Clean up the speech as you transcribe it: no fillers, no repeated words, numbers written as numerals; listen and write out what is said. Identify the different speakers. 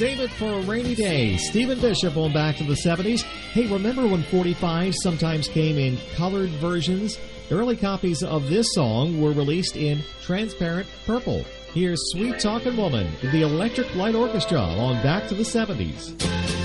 Speaker 1: Save It for a Rainy Day. Stephen Bishop on Back to the 70s. Hey, remember when 45 sometimes came in colored versions? Early copies of this song were released in transparent purple. Here's Sweet Talkin' Woman, the Electric Light Orchestra on Back to the 70s.